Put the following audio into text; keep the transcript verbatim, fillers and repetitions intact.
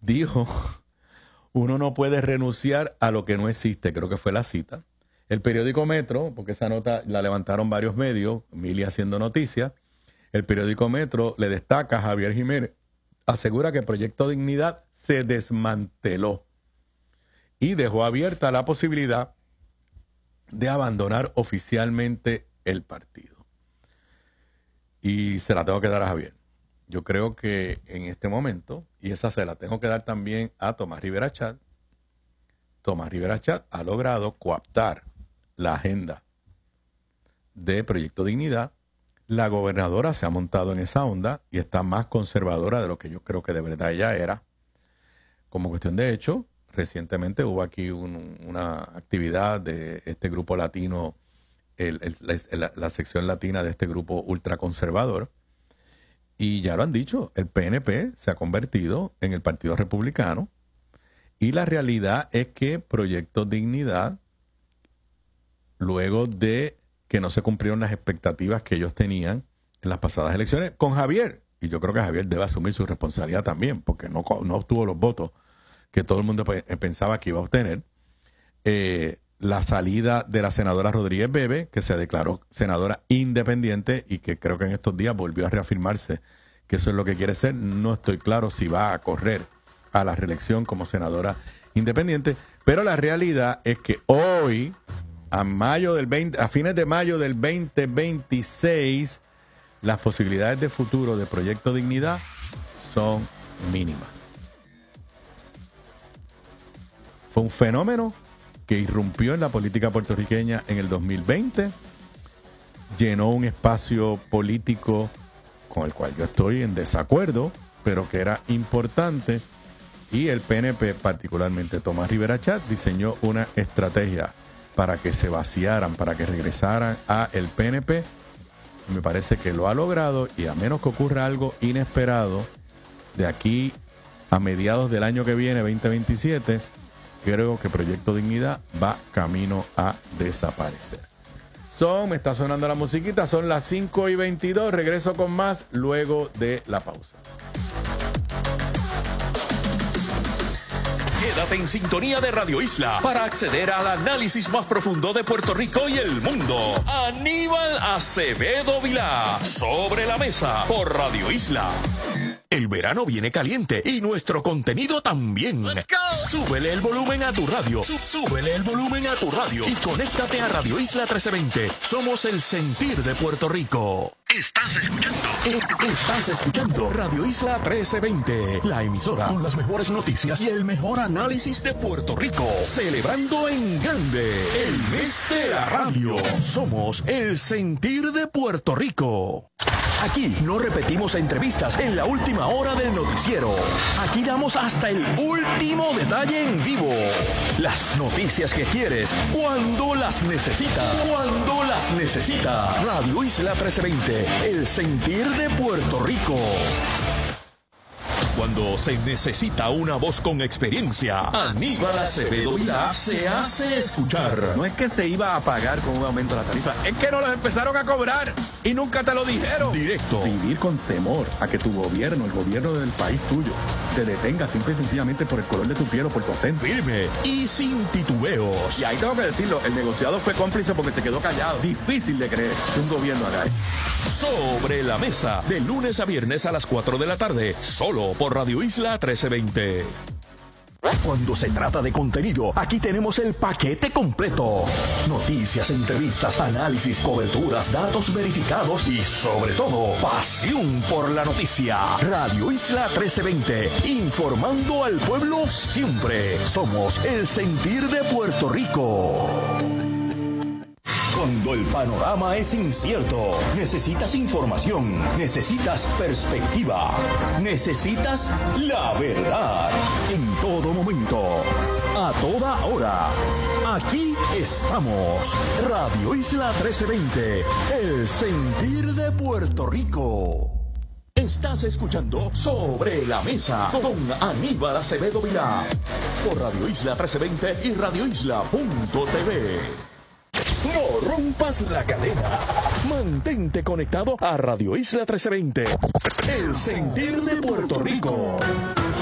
dijo, uno no puede renunciar a lo que no existe, creo que fue la cita. El periódico Metro, porque esa nota la levantaron varios medios, Mili haciendo noticias, el periódico Metro le destaca a Javier Jiménez, asegura que Proyecto Dignidad se desmanteló y dejó abierta la posibilidad de abandonar oficialmente el partido. Y se la tengo que dar a Javier. Yo creo que en este momento, y esa se la tengo que dar también a Tomás Rivera Chat, Tomás Rivera Chat ha logrado coaptar la agenda de Proyecto Dignidad. La gobernadora se ha montado en esa onda y está más conservadora de lo que yo creo que de verdad ella era. Como cuestión de hecho, recientemente hubo aquí un, una actividad de este grupo latino, el, el, la, la sección latina de este grupo ultraconservador, y ya lo han dicho, el P N P se ha convertido en el Partido Republicano, y la realidad es que Proyecto Dignidad, luego de que no se cumplieron las expectativas que ellos tenían en las pasadas elecciones, con Javier, y yo creo que Javier debe asumir su responsabilidad también, porque no, no obtuvo los votos que todo el mundo pensaba que iba a obtener, eh, la salida de la senadora Rodríguez Bebe, que se declaró senadora independiente y que creo que en estos días volvió a reafirmarse que eso es lo que quiere ser. No estoy claro si va a correr a la reelección como senadora independiente, pero la realidad es que hoy, a mayo del veinte, a fines de mayo del veinte veintiséis, las posibilidades de futuro de Proyecto Dignidad son mínimas. Fue un fenómeno que irrumpió en la política puertorriqueña en el dos mil veinte, llenó un espacio político con el cual yo estoy en desacuerdo, pero que era importante, y el P N P, particularmente Tomás Rivera Chat, diseñó una estrategia para que se vaciaran, para que regresaran a el P N P. Me parece que lo ha logrado, y a menos que ocurra algo inesperado de aquí a mediados del año que viene, veinte veintisiete, creo que Proyecto Dignidad va camino a desaparecer. Son, me está sonando la musiquita, son las cinco y veintidós. Regreso con más luego de la pausa. Quédate en sintonía de Radio Isla para acceder al análisis más profundo de Puerto Rico y el mundo. Aníbal Acevedo Vilá, Sobre la Mesa, por Radio Isla. El verano viene caliente y nuestro contenido también. Súbele el volumen a tu radio. Súbele el volumen a tu radio. Y conéctate a Radio Isla trece veinte. Somos el sentir de Puerto Rico. Estás escuchando. Estás escuchando Radio Isla trece veinte. La emisora con las mejores noticias y el mejor análisis de Puerto Rico. Celebrando en grande el mes de la radio. Somos el sentir de Puerto Rico. Aquí no repetimos entrevistas en la última hora del noticiero. Aquí damos hasta el último detalle en vivo. Las noticias que quieres, cuando las necesitas. Cuando las necesitas. Radio Isla trece veinte, el sentir de Puerto Rico. Cuando se necesita una voz con experiencia, Aníbal Acevedo Vilá se hace escuchar. No es que se iba a pagar con un aumento de la tarifa, es que no los empezaron a cobrar y nunca te lo dijeron. Directo. Vivir con temor a que tu gobierno, el gobierno del país tuyo, te detenga simple y sencillamente por el color de tu piel o por tu acento. Firme y sin titubeos. Y ahí tengo que decirlo, el negociado fue cómplice porque se quedó callado. Difícil de creer que un gobierno haga eso. Sobre la Mesa, de lunes a viernes a las cuatro de la tarde, solo por Radio Isla trece veinte. Cuando se trata de contenido, aquí tenemos el paquete completo. Noticias, entrevistas, análisis, coberturas, datos verificados y, sobre todo, pasión por la noticia. Radio Isla trece veinte, informando al pueblo siempre. Somos el sentir de Puerto Rico. Cuando el panorama es incierto, necesitas información, necesitas perspectiva, necesitas la verdad. En todo momento, a toda hora, aquí estamos. Radio Isla trece veinte, el sentir de Puerto Rico. Estás escuchando Sobre la Mesa con Aníbal Acevedo Vilá por Radio Isla trece veinte y radio isla punto t v. No rompas la cadena. Mantente conectado a Radio Isla trece veinte. El sentir de Puerto Rico.